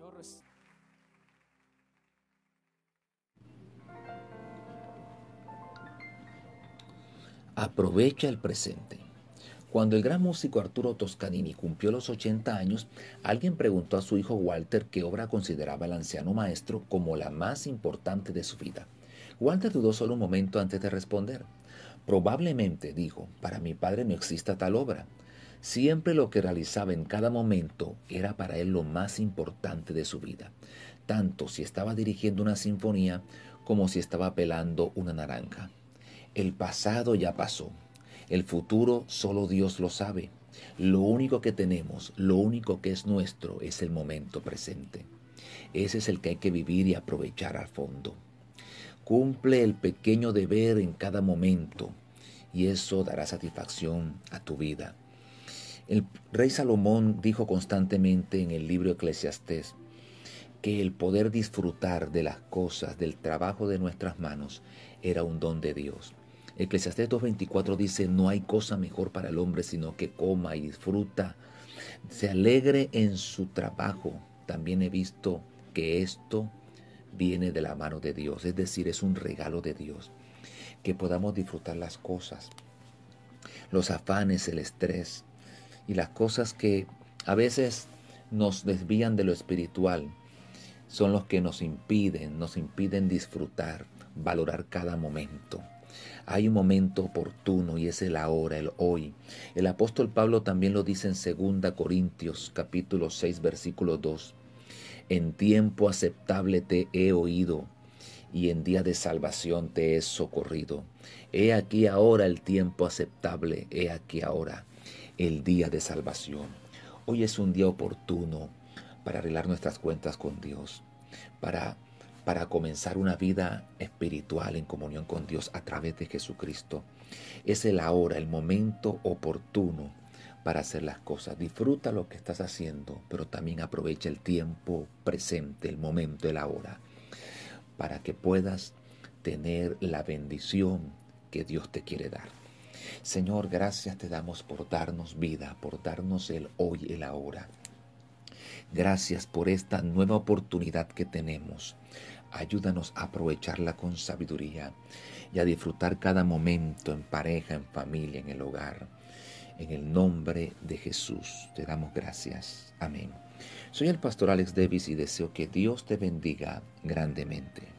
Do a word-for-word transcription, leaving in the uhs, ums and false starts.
Torres. Aprovecha el presente. Cuando el gran músico Arturo Toscanini cumplió los ochenta años, alguien preguntó a su hijo Walter qué obra consideraba el anciano maestro como la más importante de su vida. Walter dudó solo un momento antes de responder. Probablemente, dijo, para mi padre no exista tal obra. Siempre lo que realizaba en cada momento era para él lo más importante de su vida, tanto si estaba dirigiendo una sinfonía como si estaba pelando una naranja. El pasado ya pasó. El futuro solo Dios lo sabe. Lo único que tenemos, lo único que es nuestro es el momento presente. Ese es el que hay que vivir y aprovechar al fondo. Cumple el pequeño deber en cada momento y eso dará satisfacción a tu vida. El rey Salomón dijo constantemente en el libro Eclesiastés que el poder disfrutar de las cosas, del trabajo de nuestras manos, era un don de Dios. Eclesiastés dos veinticuatro dice, no hay cosa mejor para el hombre sino que coma y disfruta, se alegre en su trabajo. También he visto que esto viene de la mano de Dios, es decir, es un regalo de Dios, que podamos disfrutar las cosas, los afanes, el estrés y las cosas que a veces nos desvían de lo espiritual, son los que nos impiden, nos impiden disfrutar, valorar cada momento. Hay un momento oportuno y es el ahora, el hoy. El apóstol Pablo también lo dice en segunda Corintios capítulo seis versículo dos. En tiempo aceptable te he oído y en día de salvación te he socorrido. He aquí ahora el tiempo aceptable, he aquí ahora el día de salvación. Hoy es un día oportuno para arreglar nuestras cuentas con Dios, para, para comenzar una vida espiritual en comunión con Dios a través de Jesucristo. Es el ahora, el momento oportuno para hacer las cosas. Disfruta lo que estás haciendo, pero también aprovecha el tiempo presente, el momento, el ahora, para que puedas tener la bendición que Dios te quiere dar. Señor, gracias te damos por darnos vida, por darnos el hoy, el ahora. Gracias por esta nueva oportunidad que tenemos. Ayúdanos a aprovecharla con sabiduría y a disfrutar cada momento en pareja, en familia, en el hogar. En el nombre de Jesús te damos gracias. Amén. Soy el pastor Alex Davis y deseo que Dios te bendiga grandemente.